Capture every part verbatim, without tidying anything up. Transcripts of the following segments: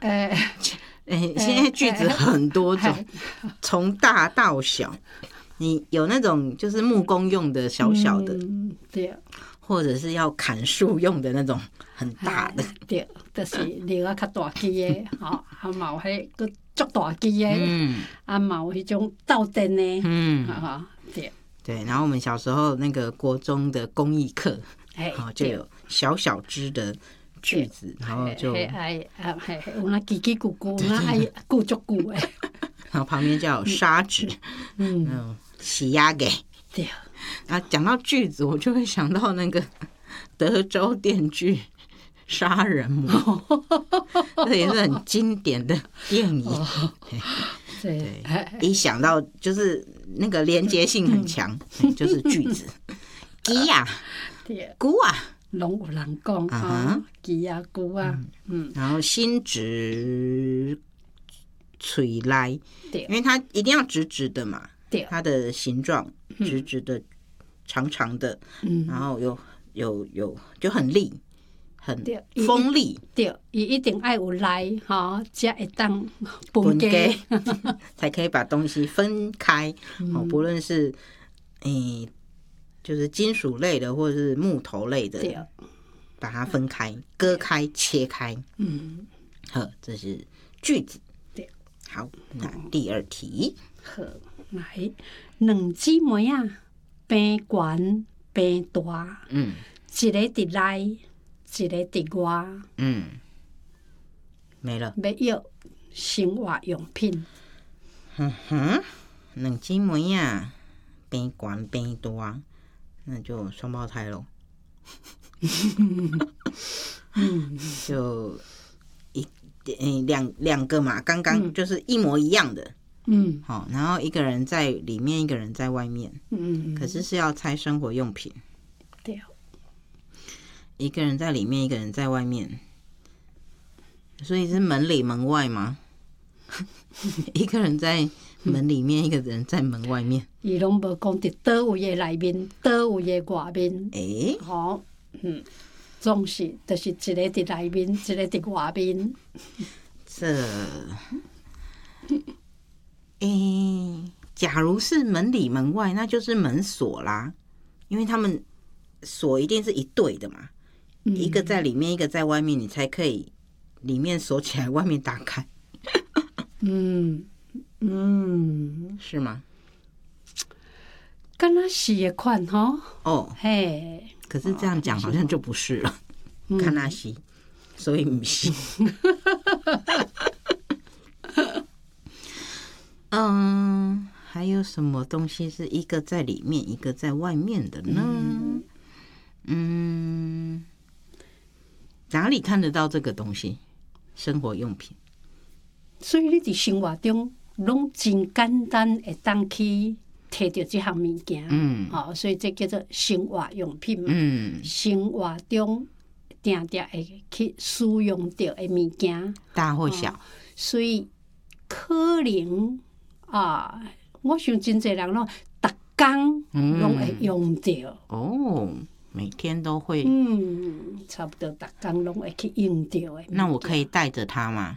哎哎，现在句子很多种，从大到小。你有那种就是木工用的小小的， 嗯、对， 或者是要砍树用的那种很大的， 对，就是另外较大机的，吼，啊嘛有迄个足大机的，嗯，啊嘛有迄种斗阵的，嗯，哈，对， 对。然后我们小时候那个国中的工艺课，好就有小小只的句子，然后就哎啊，嘿，有那叽叽咕咕，那爱咕足咕的， 然后旁边就有砂纸，嗯。嗯洗压给对啊，讲到句子，我就会想到那个德州电锯杀人魔，这也是很经典的电影。哦、对，一想到就是那个连结性很强，嗯、就是句子。鸡啊，菇啊， 拢有人讲啊，鸡啊，菇啊， 嗯，然后心直嘴来，因为它一定要直直的嘛。它的形状直直的、嗯、长长的，嗯、然后有有有就很利，很锋利。 对，伊一定爱有来哈，才会当分解， 才可以把东西分开。嗯、哦，不论是诶、欸，就是金属类的或者是木头类的，把它分开、割开、切开。嗯，好，这是句子。 对， 好，那第二题。 好。来，两姊妹啊，边悬边大，嗯，一个伫内，一个伫外， 嗯，没了。 要要生活用品。 哼哼，两姊妹啊，边悬边大，那就双胞胎咯。嗯，就一诶两两个嘛，刚刚就是一模一样的。嗯，好，然后一个人在里面，一个人在外面。嗯，可是是要猜生活用品。 对， 一个人在里面，一个人在外面，所以是门里门外吗？一个人在门里面，一个人在门外面。 伊拢无讲伫倒位的内面，倒位的外面。 诶， 好，嗯，总是就是一个伫内面，一个伫外面。 这。诶，假如是门里门外，那就是门锁啦，因为他们锁一定是一对的嘛，嗯、一个在里面，一个在外面，你才可以里面锁起来，外面打开。嗯嗯，是吗？ 敢若是的款吼。 哦，嘿，可是这样讲好像就不是了，敢若是，所以不是。嗯，还有什么东西是一个在里面，一个在外面的呢？嗯，嗯哪里看得到这个东西？生活用品。 所以你在生活中拢真简单，会当去摕到这项物件。嗯，哦，所以这叫做生活用品嘛。嗯，生活中定定会去使用到的物件， 大或小。哦、 所以可能。啊！我想真侪人咯，逐工拢会用到、嗯、 哦，每天都会。 嗯，差不多逐工拢会去用到的。 那我可以带着它吗？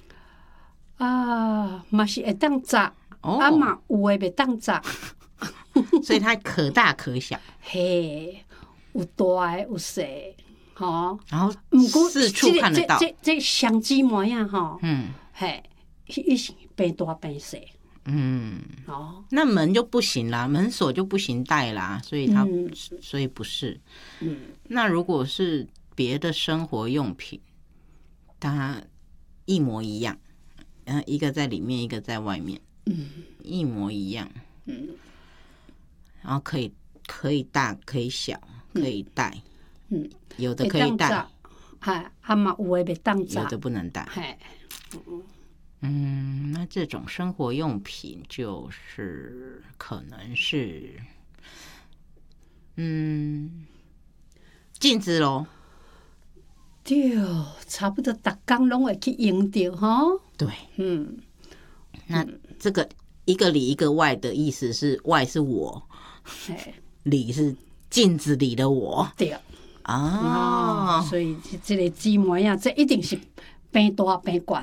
啊，嘛是会当摘，哦、啊嘛有诶袂当摘， 所以它可大可小。 嘿，有大诶，有细，吼。 然后四处看得到。 这这这相机模样吼，嗯，嘿，伊是变大变细。 嗯，哦，那门就不行啦，门锁就不行带啦，所以它、嗯、所以不是。嗯，那如果是别的生活用品，它一模一样，然后一个在里面，一个在外面，嗯，一模一样，嗯，然后可以可以大可以小，可以带，嗯，有的可以带， 哎，啊嘛有的袂当摘， 有的不能带，哎，嗯。嗯，那这种生活用品就是可能是，嗯，镜子咯。 对，差不多逐工拢会去用到吼。 对，嗯，那这个一个里一个外的意思是外是我，里是镜子里的我。 对啊、哦，所以这个姊妹啊，这一定是边大边悬。